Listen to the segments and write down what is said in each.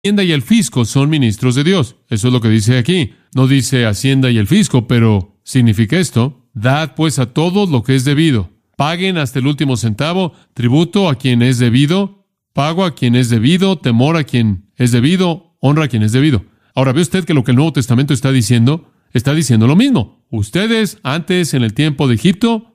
Hacienda y el fisco son ministros de Dios. Eso es lo que dice aquí. No dice Hacienda y el fisco, pero significa esto. Dad pues a todos lo que es debido. Paguen hasta el último centavo, tributo a quien es debido, pago a quien es debido, temor a quien es debido, honra a quien es debido. Ahora, ¿ve usted que lo que el Nuevo Testamento está diciendo lo mismo? Ustedes, antes, en el tiempo de Egipto,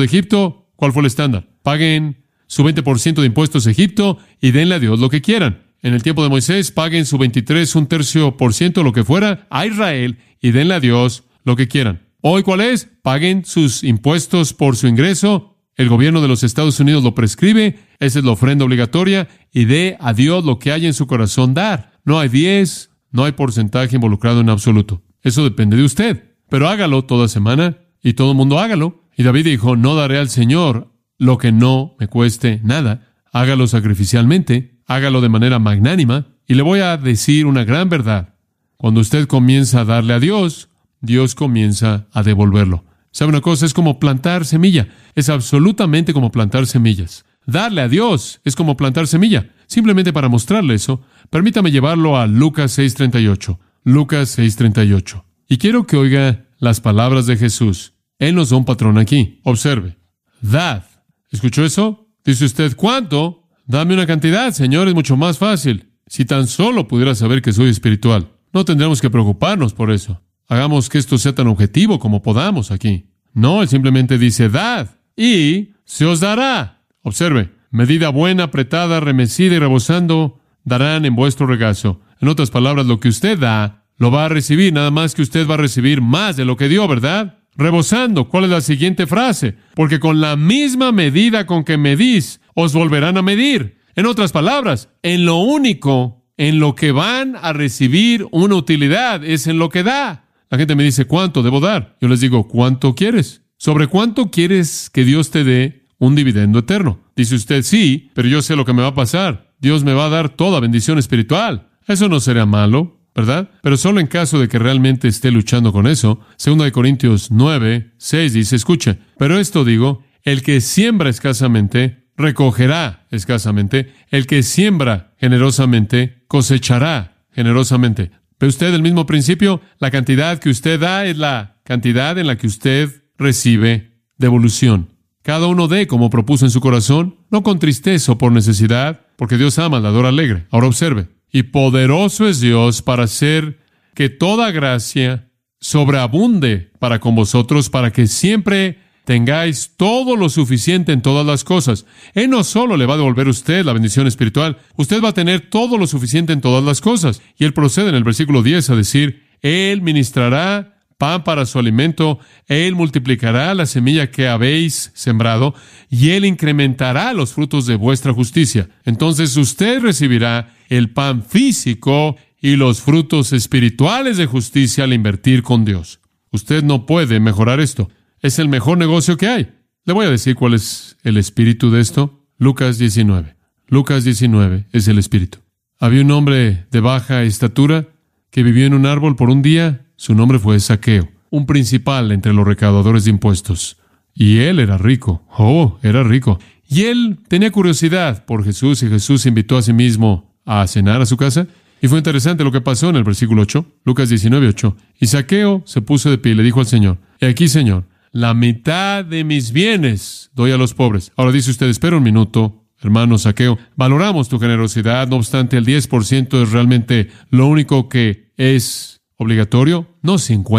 ¿cuál fue el estándar? Paguen su 20% de impuestos a Egipto y denle a Dios lo que quieran. En el tiempo de Moisés, paguen su 23, 1/3%, lo que fuera, a Israel y denle a Dios lo que quieran. Hoy, ¿cuál es? Paguen sus impuestos por su ingreso. El gobierno de los Estados Unidos lo prescribe. Esa es la ofrenda obligatoria. Y dé a Dios lo que haya en su corazón dar. No hay 10, no hay porcentaje involucrado en absoluto. Eso depende de usted. Pero hágalo toda semana y todo el mundo hágalo. Y David dijo, no daré al Señor lo que no me cueste nada. Hágalo sacrificialmente, hágalo de manera magnánima. Y le voy a decir una gran verdad. Cuando usted comienza a darle a Dios, Dios comienza a devolverlo. ¿Sabe una cosa? Es como plantar semilla. Es absolutamente como plantar semillas. Darle a Dios es como plantar semilla. Simplemente para mostrarle eso, permítame llevarlo a Lucas 6:38. Lucas 6:38. Y quiero que oiga las palabras de Jesús. Él nos da un patrón aquí. Observe. Dad. ¿Escuchó eso? Dice usted, ¿cuánto? Dame una cantidad, Señor, es mucho más fácil. Si tan solo pudiera saber que soy espiritual, no tendríamos que preocuparnos por eso. Hagamos que esto sea tan objetivo como podamos aquí. No, Él simplemente dice, dad, y se os dará. Observe, medida buena, apretada, remecida y rebosando, darán en vuestro regazo. En otras palabras, lo que usted da, lo va a recibir, nada más que usted va a recibir más de lo que dio, ¿verdad? Rebosando, ¿cuál es la siguiente frase? Porque con la misma medida con que medís, os volverán a medir. En otras palabras, en lo único, en lo que van a recibir una utilidad, es en lo que da. La gente me dice, ¿cuánto debo dar? Yo les digo, ¿cuánto quieres? ¿Sobre cuánto quieres que Dios te dé un dividendo eterno? Dice usted, sí, pero yo sé lo que me va a pasar. Dios me va a dar toda bendición espiritual. Eso no será malo, ¿verdad? Pero solo en caso de que realmente esté luchando con eso. 2 Corintios 9:6 dice, escucha, pero esto digo, el que siembra escasamente, recogerá escasamente. El que siembra generosamente, cosechará generosamente. ¿Ve usted el mismo principio? La cantidad que usted da es la cantidad en la que usted recibe devolución. Cada uno dé como propuso en su corazón, no con tristeza o por necesidad, porque Dios ama al dador alegre. Ahora observe. Y poderoso es Dios para hacer que toda gracia sobreabunde para con vosotros, para que siempre tengáis todo lo suficiente en todas las cosas. Él no solo le va a devolver a usted la bendición espiritual, usted va a tener todo lo suficiente en todas las cosas. Y él procede en el versículo 10 a decir, Él ministrará pan para su alimento, Él multiplicará la semilla que habéis sembrado, y Él incrementará los frutos de vuestra justicia. Entonces usted recibirá el pan físico y los frutos espirituales de justicia al invertir con Dios. Usted no puede mejorar esto. Es el mejor negocio que hay. Le voy a decir cuál es el espíritu de esto. Lucas 19. Lucas 19 es el espíritu. Había un hombre de baja estatura que vivió en un árbol por un día. Su nombre fue Zaqueo, un principal entre los recaudadores de impuestos. Y él era rico. Oh, era rico. Y él tenía curiosidad por Jesús y Jesús invitó a sí mismo a cenar a su casa. Y fue interesante lo que pasó en el versículo 8. Lucas 19:8. Y Zaqueo se puso de pie y le dijo al Señor, he aquí, Señor, la mitad de mis bienes doy a los pobres. Ahora dice usted, espera un minuto, hermano Zaqueo. Valoramos tu generosidad, no obstante, el 10% es realmente lo único que es obligatorio. ¿No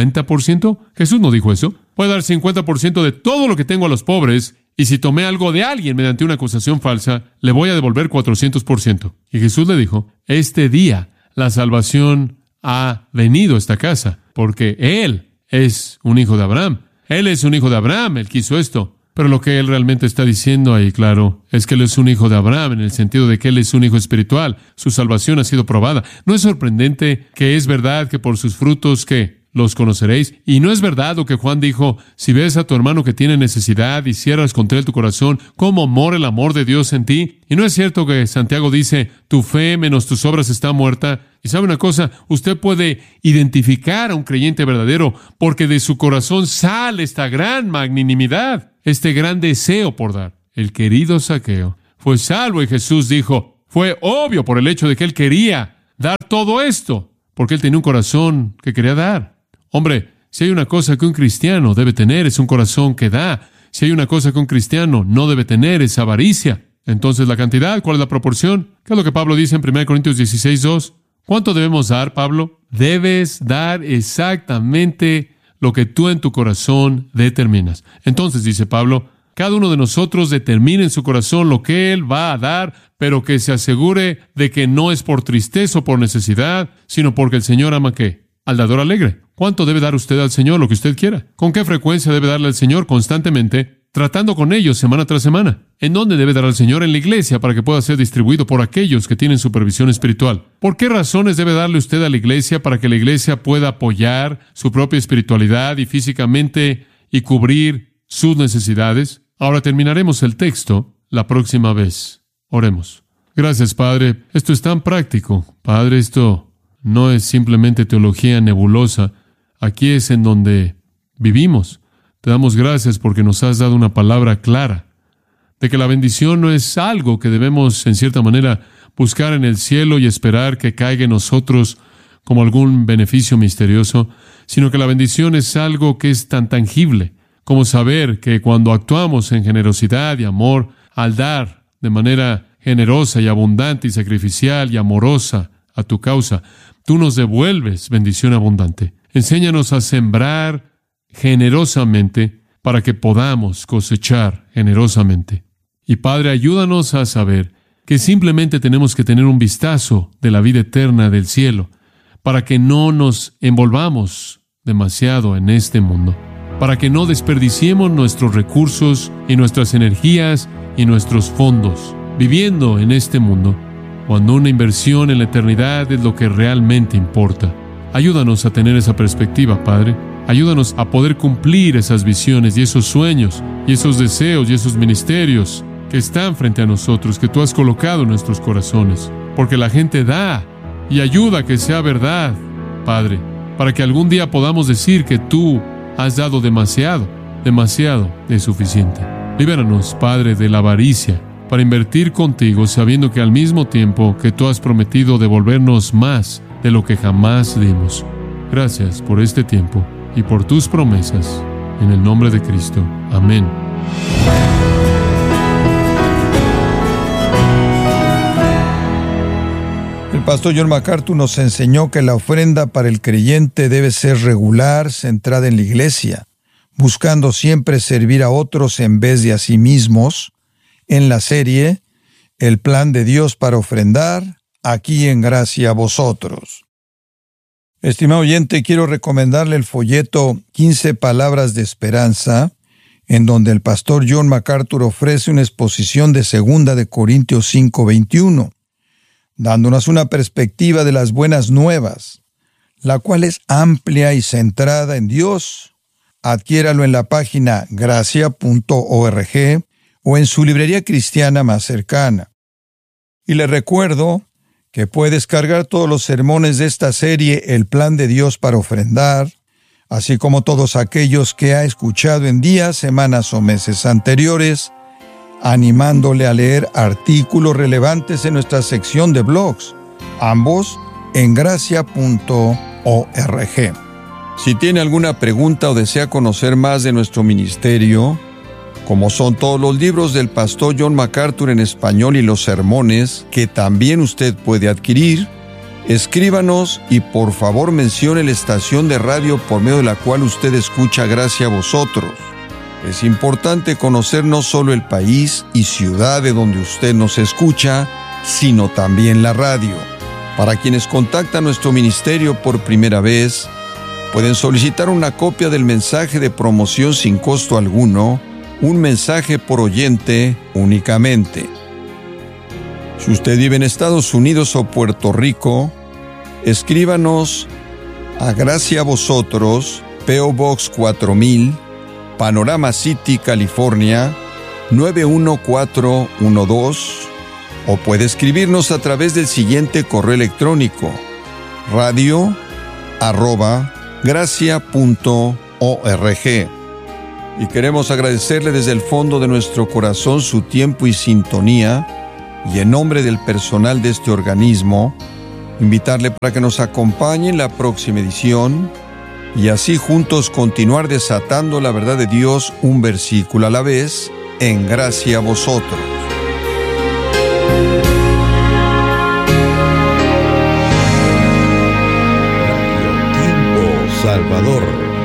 50%? Jesús no dijo eso. Puedo dar 50% de todo lo que tengo a los pobres, y si tomé algo de alguien mediante una acusación falsa, le voy a devolver 400%. Y Jesús le dijo, este día la salvación ha venido a esta casa, porque Él es un hijo de Abraham. Él es un hijo de Abraham, Él quiso esto. Pero lo que Él realmente está diciendo ahí, claro, es que Él es un hijo de Abraham, en el sentido de que Él es un hijo espiritual. Su salvación ha sido probada. ¿No es sorprendente que es verdad que por sus frutos, que los conoceréis? Y no es verdad lo que Juan dijo, si ves a tu hermano que tiene necesidad y cierras contra él tu corazón, ¿cómo mora el amor de Dios en ti? Y no es cierto que Santiago dice, tu fe menos tus obras está muerta. Y sabe una cosa, usted puede identificar a un creyente verdadero porque de su corazón sale esta gran magnanimidad, este gran deseo por dar. El querido Zaqueo fue salvo y Jesús dijo, fue obvio por el hecho de que él quería dar todo esto, porque él tenía un corazón que quería dar. Hombre, si hay una cosa que un cristiano debe tener, es un corazón que da. Si hay una cosa que un cristiano no debe tener, es avaricia. Entonces, la cantidad, ¿cuál es la proporción? ¿Qué es lo que Pablo dice en 1 Corintios 16:2? ¿Cuánto debemos dar, Pablo? Debes dar exactamente lo que tú en tu corazón determinas. Entonces, dice Pablo, cada uno de nosotros determina en su corazón lo que él va a dar, pero que se asegure de que no es por tristeza o por necesidad, sino porque el Señor ama ¿qué? Al dador alegre. ¿Cuánto debe dar usted al Señor? Lo que usted quiera. ¿Con qué frecuencia debe darle al Señor? Constantemente, tratando con ellos semana tras semana. ¿En dónde debe dar al Señor? En la iglesia, para que pueda ser distribuido por aquellos que tienen supervisión espiritual. ¿Por qué razones debe darle usted a la iglesia? Para que la iglesia pueda apoyar su propia espiritualidad y físicamente y cubrir sus necesidades. Ahora terminaremos el texto la próxima vez. Oremos. Gracias, Padre. Esto es tan práctico. Padre, esto no es simplemente teología nebulosa. Aquí es en donde vivimos. Te damos gracias porque nos has dado una palabra clara de que la bendición no es algo que debemos, en cierta manera, buscar en el cielo y esperar que caiga en nosotros como algún beneficio misterioso, sino que la bendición es algo que es tan tangible como saber que cuando actuamos en generosidad y amor, al dar de manera generosa y abundante y sacrificial y amorosa a tu causa, tú nos devuelves bendición abundante. Enséñanos a sembrar generosamente para que podamos cosechar generosamente. Y Padre, ayúdanos a saber que simplemente tenemos que tener un vistazo de la vida eterna del cielo para que no nos envolvamos demasiado en este mundo, para que no desperdiciemos nuestros recursos y nuestras energías y nuestros fondos viviendo en este mundo, cuando una inversión en la eternidad es lo que realmente importa. Ayúdanos a tener esa perspectiva, Padre. Ayúdanos a poder cumplir esas visiones y esos sueños y esos deseos y esos ministerios que están frente a nosotros, que tú has colocado en nuestros corazones. Porque la gente da y ayuda a que sea verdad, Padre, para que algún día podamos decir que tú has dado demasiado, demasiado es suficiente. Libéranos, Padre, de la avaricia, para invertir contigo, sabiendo que al mismo tiempo que tú has prometido devolvernos más de lo que jamás dimos. Gracias por este tiempo y por tus promesas. En el nombre de Cristo. Amén. El pastor John MacArthur nos enseñó que la ofrenda para el creyente debe ser regular, centrada en la iglesia, buscando siempre servir a otros en vez de a sí mismos. En la serie, El plan de Dios para ofrendar, aquí en Gracia a Vosotros. Estimado oyente, quiero recomendarle el folleto 15 Palabras de Esperanza, en donde el pastor John MacArthur ofrece una exposición de 2 de Corintios 5:21, dándonos una perspectiva de las buenas nuevas, la cual es amplia y centrada en Dios. Adquiéralo en la página gracia.org o en su librería cristiana más cercana. Y le recuerdo que puede descargar todos los sermones de esta serie El plan de Dios para ofrendar, así como todos aquellos que ha escuchado en días, semanas o meses anteriores, animándole a leer artículos relevantes en nuestra sección de blogs, ambos en gracia.org. Si tiene alguna pregunta o desea conocer más de nuestro ministerio, como son todos los libros del pastor John MacArthur en español y los sermones que también usted puede adquirir, escríbanos y por favor mencione la estación de radio por medio de la cual usted escucha Gracia a Vosotros. Es importante conocer no solo el país y ciudad de donde usted nos escucha, sino también la radio. Para quienes contactan nuestro ministerio por primera vez, pueden solicitar una copia del mensaje de promoción sin costo alguno, un mensaje por oyente únicamente. Si usted vive en Estados Unidos o Puerto Rico, escríbanos a Gracia a Vosotros, P.O. Box 4000, Panorama City, California, 91412, o puede escribirnos a través del siguiente correo electrónico: radio@gracia.org. Y queremos agradecerle desde el fondo de nuestro corazón su tiempo y sintonía, y en nombre del personal de este organismo, Invitarle para que nos acompañe en la próxima edición y así juntos continuar desatando la verdad de Dios un versículo a la vez, en gracia a vosotros. Radio Tiempo Salvador.